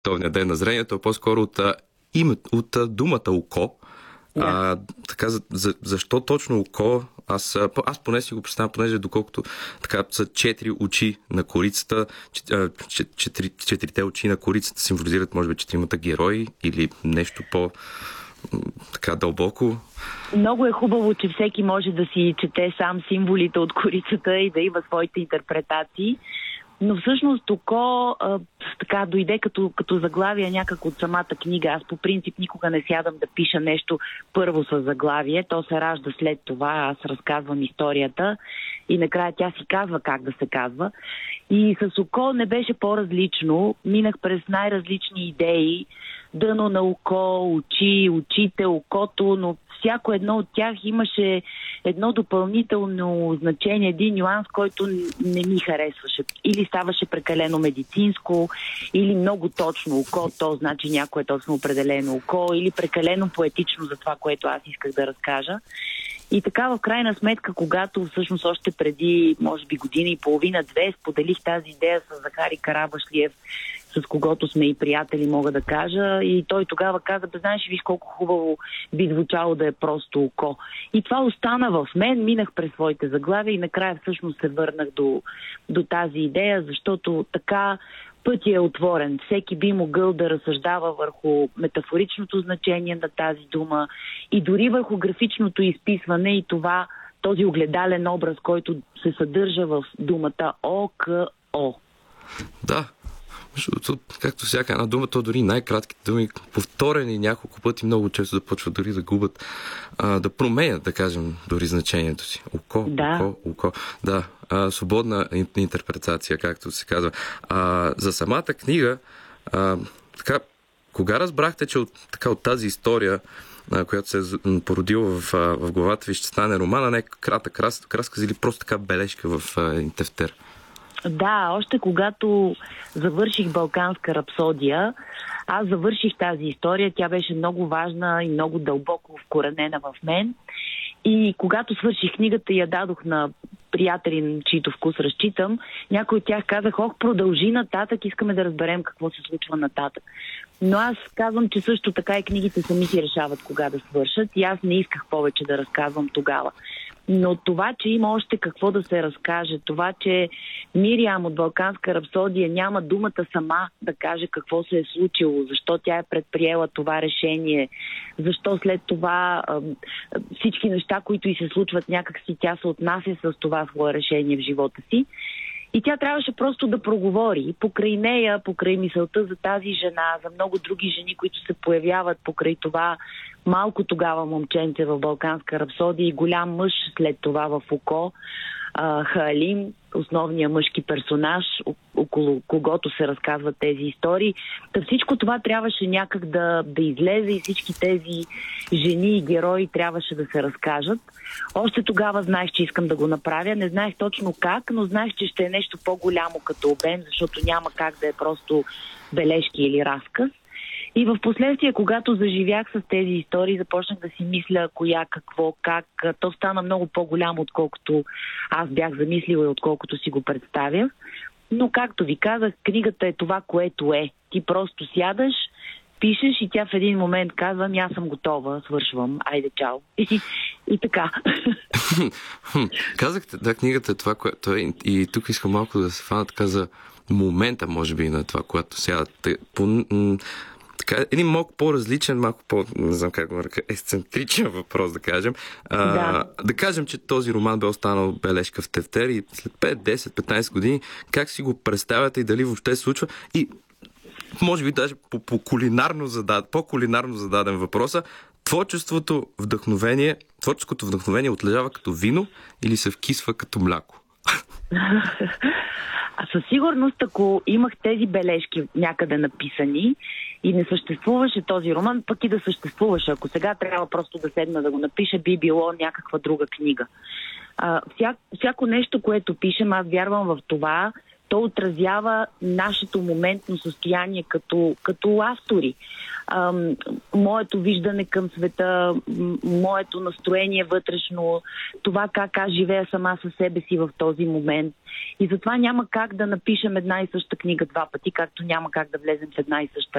Световния ден на зрението, а по-скоро от думата око. Да. Така, защо точно око? Аз поне си го представям, понеже доколкото така са 4 очи на корицата, четирите очи на корицата символизират, може би, четиримата герои или нещо така дълбоко. Много е хубаво, че всеки може да си чете сам символите от корицата и да има своите интерпретации. Но всъщност око така дойде като заглавие някак от самата книга. Аз по принцип никога не сядам да пиша нещо първо с заглавие. То се ражда след това. Аз разказвам историята и накрая тя си казва как да се казва. И с око не беше по-различно. Минах през най-различни идеи. Дъно на око, очи, очите, окото, но всяко едно от тях имаше едно допълнително значение, един нюанс, който не ми харесваше. Или ставаше прекалено медицинско, или много точно око, то значи някое точно определено око, или прекалено поетично за това, което аз исках да разкажа. И така в крайна сметка, когато всъщност още преди, може би година и половина-две, споделих тази идея с Захари Карабашлиев, с когото сме и приятели, мога да кажа. И той тогава каза, знаеш, виж колко хубаво би звучало да е просто око. И това остана в мен, минах през своите заглавия и накрая всъщност се върнах до тази идея, защото така пътят е отворен. Всеки би могъл да разсъждава върху метафоричното значение на тази дума и дори върху графичното изписване и този огледален образ, който се съдържа в думата ОКО. Да. Както всяка една дума, то дори най-кратките думи, повторени няколко пъти, много често започват дори да губят, да променят, да кажем, дори значението си. Око, да. око. Да, свободна интерпретация, както се казва. За самата книга, така, кога разбрахте, че от тази история, която се е породила в главата ви, ще стане романа, не кратък разказ или просто така бележка в един тефтер? Да, още когато завърших Балканска рапсодия, аз завърших тази история. Тя беше много важна и много дълбоко вкоренена в мен. И когато свърших книгата и я дадох на приятели, чието вкус разчитам, някой от тях казах, продължи нататък, искаме да разберем какво се случва нататък. Но аз казвам, че също така и книгите сами си решават кога да свършат и аз не исках повече да разказвам тогава. Но това, че има още какво да се разкаже, това, че Мириам от Балканска рапсодия няма думата сама да каже какво се е случило, защо тя е предприела това решение, защо след това всички неща, които й се случват някакси, тя се отнася с това свое решение в живота си. И тя трябваше просто да проговори. Покрай нея, покрай мисълта за тази жена, за много други жени, които се появяват покрай това малко тогава момченце в Балканска рапсодия и голям мъж след това в око, Хаалим, основният мъжки персонаж, около когото се разказват тези истории. Та всичко това трябваше някак да излезе и всички тези жени и герои трябваше да се разкажат. Още тогава знаех, че искам да го направя. Не знаех точно как, но знаех, че ще е нещо по-голямо като обем, защото няма как да е просто бележки или разказ. И в последствие, когато заживях с тези истории, започнах да си мисля коя, какво, как. То стана много по-голямо, отколкото аз бях замислила и отколкото си го представях. Но, както ви казах, книгата е това, което е. Ти просто сядаш, пишеш и тя в един момент казва, аз съм готова, свършвам, айде, чао. И така. Казахте, да, книгата е това, което е. И тук искам малко да се фана така за момента, може би, на това, което сега... Така, един малко по-различен, малко не знам как го нарека, ексцентричен въпрос, да кажем. Да кажем, че този роман бе останал бележка в тефтер и след 5, 10, 15 години, как си го представяте и дали въобще се случва? И може би даже по-кулинарно зададен въпроса, творческото вдъхновение отлежава като вино или се вкисва като мляко? Със сигурност, ако имах тези бележки някъде написани и не съществуваше този роман, пък и да съществуваше. Ако сега трябва просто да седна да го напиша, би било някаква друга книга. Всяко нещо, което пишем, аз вярвам в това, то отразява нашето моментно състояние като автори. Моето виждане към света, моето настроение вътрешно, това как аз живея сама със себе си в този момент. И затова няма как да напишем една и съща книга два пъти, както няма как да влезем в една и съща